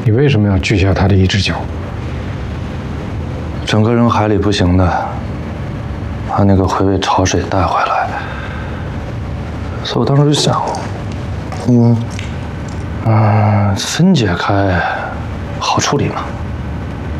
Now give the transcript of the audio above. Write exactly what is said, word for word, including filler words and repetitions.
你为什么要锯下他的一只脚？ 整个扔海里不行的，把那个回味潮水带回来。所以我当时就想，嗯，嗯，分解开好处理嘛。